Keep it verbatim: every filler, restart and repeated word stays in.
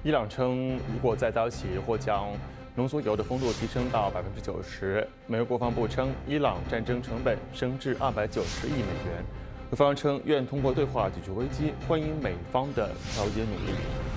伊朗称，如果再遭袭，或将浓缩铀的丰度提升到百分之九十。美国国防部称，伊朗战争成本升至二百九十亿美元。俄方称愿通过对话解决危机，欢迎美方的调解努力。